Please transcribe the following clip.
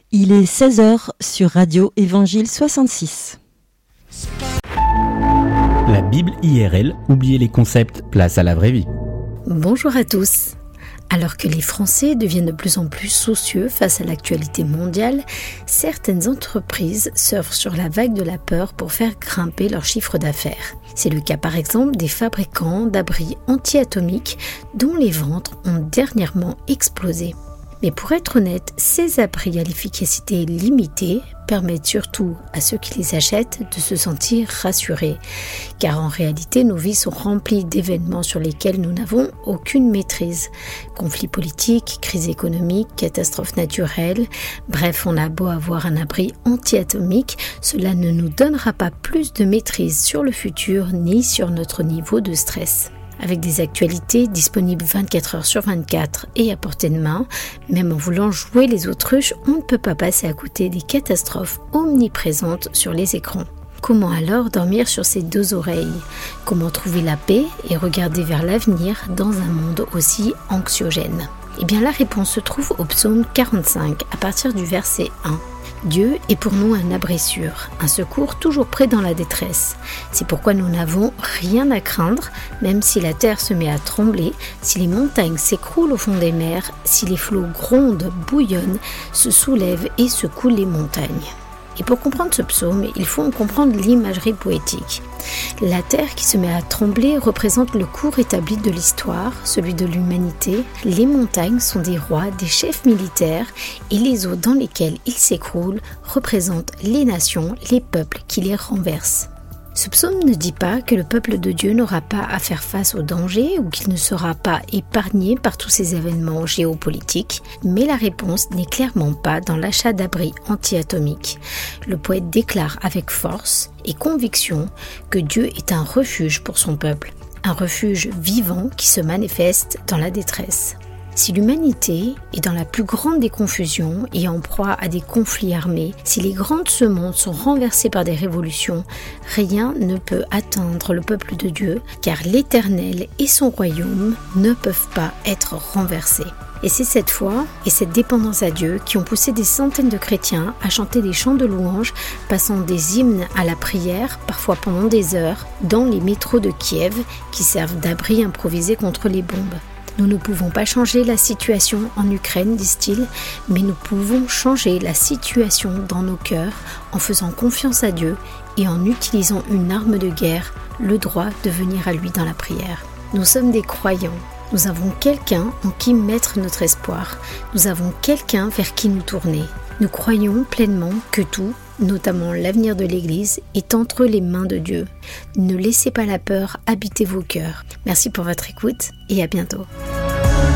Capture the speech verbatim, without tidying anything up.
Il est seize heures sur Radio Évangile soixante-six. La Bible I R L, oubliez les concepts, place à la vraie vie. Bonjour à tous. Alors que les Français deviennent de plus en plus soucieux face à l'actualité mondiale, certaines entreprises surfent sur la vague de la peur pour faire grimper leur chiffre d'affaires. C'est le cas par exemple des fabricants d'abris anti-atomiques dont les ventes ont dernièrement explosé. Mais pour être honnête, ces abris à l'efficacité limitée permettent surtout à ceux qui les achètent de se sentir rassurés. Car en réalité, nos vies sont remplies d'événements sur lesquels nous n'avons aucune maîtrise. Conflits politiques, crises économiques, catastrophes naturelles. Bref, on a beau avoir un abri anti-atomique, cela ne nous donnera pas plus de maîtrise sur le futur ni sur notre niveau de stress. Avec des actualités disponibles vingt-quatre heures sur vingt-quatre et à portée de main, même en voulant jouer les autruches, on ne peut pas passer à côté des catastrophes omniprésentes sur les écrans. Comment alors dormir sur ses deux oreilles ? Comment trouver la paix et regarder vers l'avenir dans un monde aussi anxiogène ? Eh bien la réponse se trouve au psaume quarante-cinq à partir du verset un. Dieu est pour nous un abri sûr, un secours toujours prêt dans la détresse. C'est pourquoi nous n'avons rien à craindre, même si la terre se met à trembler, si les montagnes s'écroulent au fond des mers, si les flots grondent, bouillonnent, se soulèvent et secouent les montagnes. Et pour comprendre ce psaume, il faut en comprendre l'imagerie poétique. La terre qui se met à trembler représente le cours établi de l'histoire, celui de l'humanité. Les montagnes sont des rois, des chefs militaires, et les eaux dans lesquelles ils s'écroulent représentent les nations, les peuples qui les renversent. Ce psaume ne dit pas que le peuple de Dieu n'aura pas à faire face aux dangers ou qu'il ne sera pas épargné par tous ces événements géopolitiques, mais la réponse n'est clairement pas dans l'achat d'abris anti-atomiques. Le poète déclare avec force et conviction que Dieu est un refuge pour son peuple, un refuge vivant qui se manifeste dans la détresse. Si l'humanité est dans la plus grande des confusions et en proie à des conflits armés, si les grands de ce monde sont renversés par des révolutions, rien ne peut atteindre le peuple de Dieu, car l'Éternel et son royaume ne peuvent pas être renversés. Et c'est cette foi et cette dépendance à Dieu qui ont poussé des centaines de chrétiens à chanter des chants de louanges, passant des hymnes à la prière, parfois pendant des heures, dans les métros de Kiev qui servent d'abri improvisé contre les bombes. Nous ne pouvons pas changer la situation en Ukraine, disent-ils, mais nous pouvons changer la situation dans nos cœurs en faisant confiance à Dieu et en utilisant une arme de guerre, le droit de venir à lui dans la prière. Nous sommes des croyants. Nous avons quelqu'un en qui mettre notre espoir. Nous avons quelqu'un vers qui nous tourner. Nous croyons pleinement que tout, notamment l'avenir de l'Église, est entre les mains de Dieu. Ne laissez pas la peur habiter vos cœurs. Merci pour votre écoute et à bientôt.